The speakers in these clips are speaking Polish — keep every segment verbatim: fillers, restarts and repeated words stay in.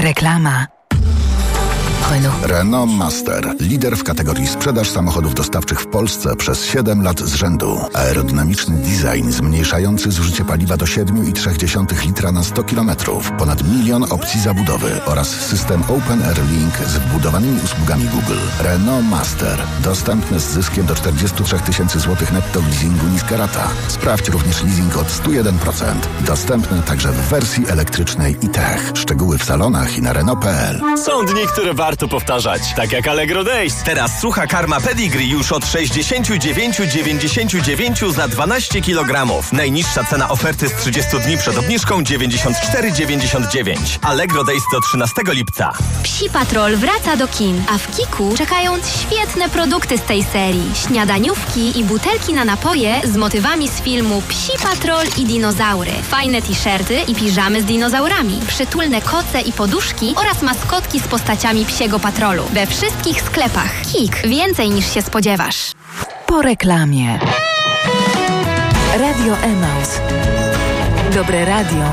Reklama. Renault Master. Lider w kategorii sprzedaż samochodów dostawczych w Polsce przez siedem lat z rzędu. Aerodynamiczny design zmniejszający zużycie paliwa do siedem i trzy dziesiąte litra na sto kilometrów. Ponad milion opcji zabudowy oraz system Open Air Link z wbudowanymi usługami Google. Renault Master. Dostępny z zyskiem do czterdzieści trzy tysięcy złotych netto w leasingu niska rata. Sprawdź również leasing od sto jeden procent. Dostępny także w wersji elektrycznej i Tech. Szczegóły w salonach i na Renault kropka p l. Są dni, które warto powtarzać, tak jak Allegro Days. Teraz sucha karma Pedigree już od sześćdziesiąt dziewięć dziewięćdziesiąt dziewięć za dwanaście kilogramów. Najniższa cena oferty z trzydziestu dni przed obniżką dziewięćdziesiąt cztery dziewięćdziesiąt dziewięć. Allegro Days do trzynastego lipca. Psi Patrol wraca do kin, a w Kiku czekają świetne produkty z tej serii. Śniadaniówki i butelki na napoje z motywami z filmu Psi Patrol i dinozaury. Fajne t-shirty i piżamy z dinozaurami. Przytulne koce i poduszki oraz maskotki z postaciami Psiego Patrolu. We wszystkich sklepach. Kik. Więcej niż się spodziewasz. Po reklamie. Radio Emaus. Dobre radio.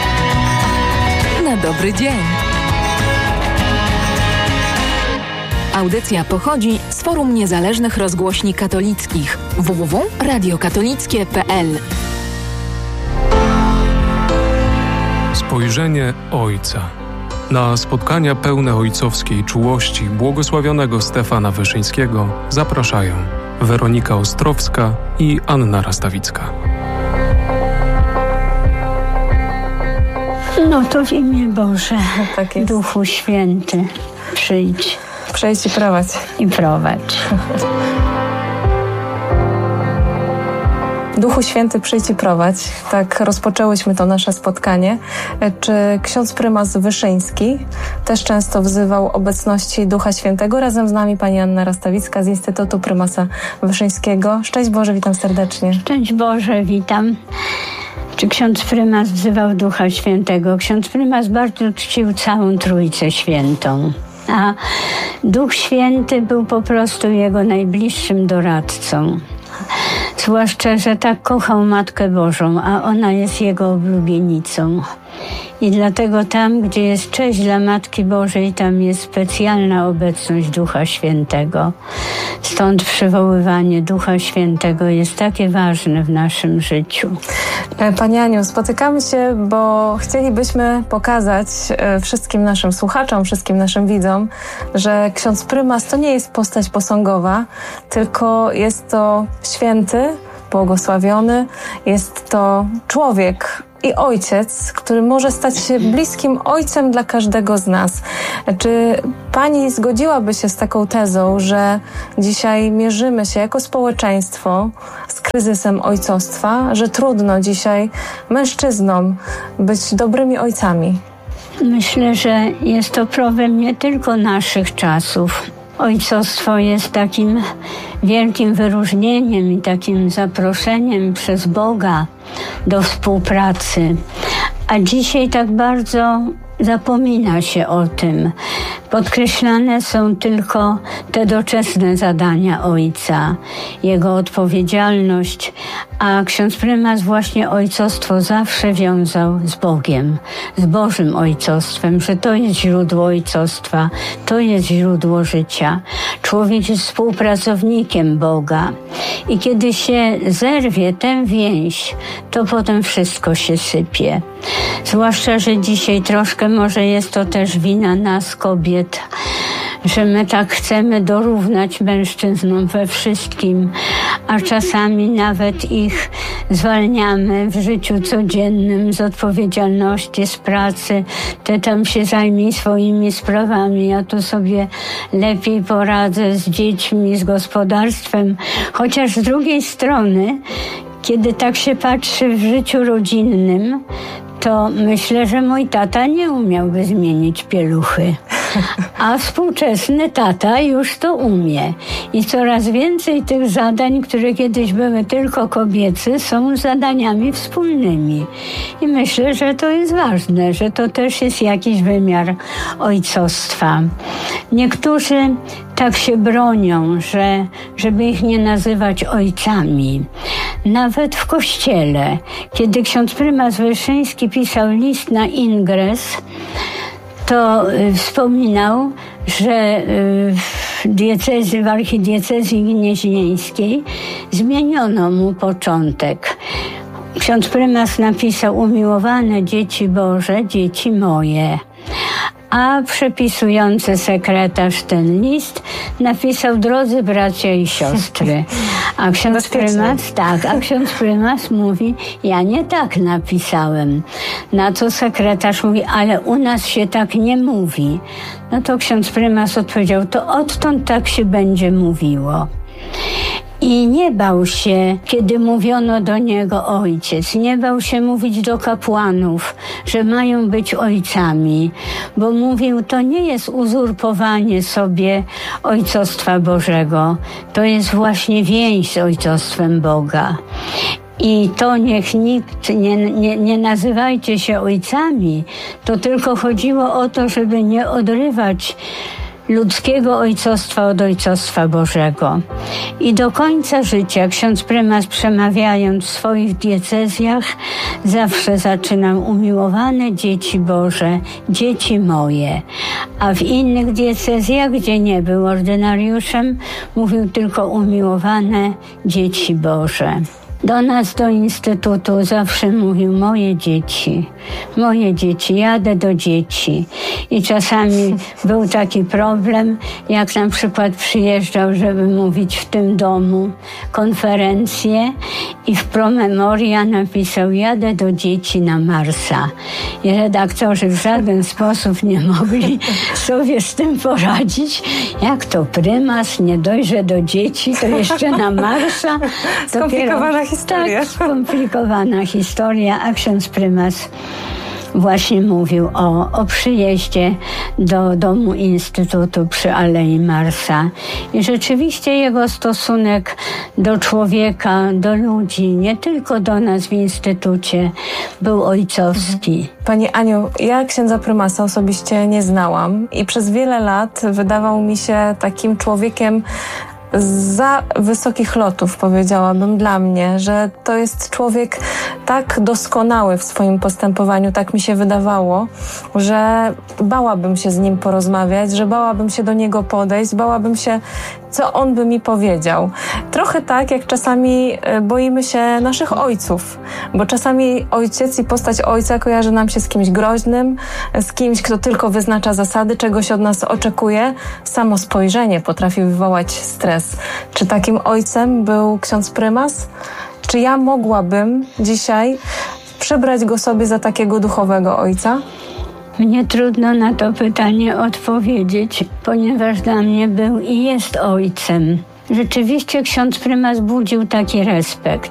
Na dobry dzień. Audycja pochodzi z Forum Niezależnych Rozgłośni Katolickich w w w kropka radio katolickie kropka p l. Spojrzenie Ojca. Na spotkania pełne ojcowskiej czułości błogosławionego Stefana Wyszyńskiego zapraszają Weronika Ostrowska i Anna Rastawicka. No to w imię Boże, tak jest. Duchu Święty, przyjdź. Przyjdź i prowadź. I prowadź. Duchu Święty, przyjdź i prowadź. Tak rozpoczęłyśmy to nasze spotkanie. Czy ksiądz prymas Wyszyński też często wzywał obecności Ducha Świętego? Razem z nami pani Anna Rastawicka z Instytutu Prymasa Wyszyńskiego. Szczęść Boże, witam serdecznie. Szczęść Boże, witam. Czy ksiądz prymas wzywał Ducha Świętego? Ksiądz prymas bardzo czcił całą Trójcę Świętą. A Duch Święty był po prostu jego najbliższym doradcą. Zwłaszcza, że tak kochał Matkę Bożą, a ona jest jego oblubienicą. I dlatego tam, gdzie jest cześć dla Matki Bożej, tam jest specjalna obecność Ducha Świętego. Stąd przywoływanie Ducha Świętego jest takie ważne w naszym życiu. Pani Aniu, spotykamy się, bo chcielibyśmy pokazać wszystkim naszym słuchaczom, wszystkim naszym widzom, że ksiądz prymas to nie jest postać posągowa, tylko jest to święty, błogosławiony, jest to człowiek i ojciec, który może stać się bliskim ojcem dla każdego z nas. Czy pani zgodziłaby się z taką tezą, że dzisiaj mierzymy się jako społeczeństwo z kryzysem ojcostwa, że trudno dzisiaj mężczyznom być dobrymi ojcami? Myślę, że jest to problem nie tylko naszych czasów. Ojcostwo jest takim wielkim wyróżnieniem i takim zaproszeniem przez Boga do współpracy. A dzisiaj tak bardzo zapomina się o tym. Podkreślane są tylko te doczesne zadania ojca, jego odpowiedzialność, a ksiądz prymas właśnie ojcostwo zawsze wiązał z Bogiem, z Bożym ojcostwem, że to jest źródło ojcostwa, to jest źródło życia. Człowiek jest współpracownikiem Boga i kiedy się zerwie tę więź, to potem wszystko się sypie. Zwłaszcza, że dzisiaj troszkę może jest to też wina nas, kobiet, że my tak chcemy dorównać mężczyznom we wszystkim, a czasami nawet ich zwalniamy w życiu codziennym z odpowiedzialności, z pracy. Ty tam się zajmij swoimi sprawami, ja tu sobie lepiej poradzę z dziećmi, z gospodarstwem. Chociaż z drugiej strony, kiedy tak się patrzy w życiu rodzinnym, to myślę, że mój tata nie umiałby zmienić pieluchy. A współczesny tata już to umie. I coraz więcej tych zadań, które kiedyś były tylko kobiece, są zadaniami wspólnymi. I myślę, że to jest ważne, że to też jest jakiś wymiar ojcostwa. Niektórzy tak się bronią, że żeby ich nie nazywać ojcami. Nawet w kościele, kiedy ksiądz prymas Wyszyński pisał list na ingres, to y, wspominał, że y, w diecezji, w archidiecezji gnieźnieńskiej zmieniono mu początek. Ksiądz prymas napisał: umiłowane dzieci Boże, dzieci moje. A przepisujący sekretarz ten list napisał: drodzy bracia i siostry. A ksiądz prymas, tak, a ksiądz prymas mówi: ja nie tak napisałem. Na co sekretarz mówi: ale u nas się tak nie mówi. No to ksiądz prymas odpowiedział: to odtąd tak się będzie mówiło. I nie bał się, kiedy mówiono do niego ojciec. Nie bał się mówić do kapłanów, że mają być ojcami, bo mówił: to nie jest uzurpowanie sobie Ojcostwa Bożego. To jest właśnie więź z Ojcostwem Boga. I to niech nikt, nie, nie, nie nazywajcie się ojcami. To tylko chodziło o to, żeby nie odrywać ludzkiego ojcostwa od Ojcostwa Bożego. I do końca życia ksiądz prymas, przemawiając w swoich diecezjach, zawsze zaczynał: umiłowane dzieci Boże, dzieci moje. A w innych diecezjach, gdzie nie był ordynariuszem, mówił tylko: umiłowane dzieci Boże. Do nas, do Instytutu, zawsze mówił: moje dzieci, moje dzieci, jadę do dzieci. I czasami był taki problem, jak na przykład przyjeżdżał, żeby mówić w tym domu konferencję i w promemoria napisał: jadę do dzieci na Marsa. I redaktorzy w żaden sposób nie mogli sobie z tym poradzić. Jak to prymas nie dojrze do dzieci, to jeszcze na Marsa? Skomplikowana historia. Tak, skomplikowana historia, a ksiądz prymas właśnie mówił o, o przyjeździe do domu Instytutu przy Alei Marsa. I rzeczywiście jego stosunek do człowieka, do ludzi, nie tylko do nas w Instytucie, był ojcowski. Pani Aniu, ja księdza prymasa osobiście nie znałam i przez wiele lat wydawał mi się takim człowiekiem za wysokich lotów, powiedziałabym, dla mnie, że to jest człowiek tak doskonały w swoim postępowaniu, tak mi się wydawało, że bałabym się z nim porozmawiać, że bałabym się do niego podejść, bałabym się, co on by mi powiedział. Trochę tak, jak czasami boimy się naszych ojców, bo czasami ojciec i postać ojca kojarzy nam się z kimś groźnym, z kimś, kto tylko wyznacza zasady, czegoś od nas oczekuje. Samo spojrzenie potrafi wywołać stres. Czy takim ojcem był ksiądz prymas? Czy ja mogłabym dzisiaj przybrać go sobie za takiego duchowego ojca? Mnie trudno na to pytanie odpowiedzieć, ponieważ dla mnie był i jest ojcem. Rzeczywiście ksiądz prymas budził taki respekt.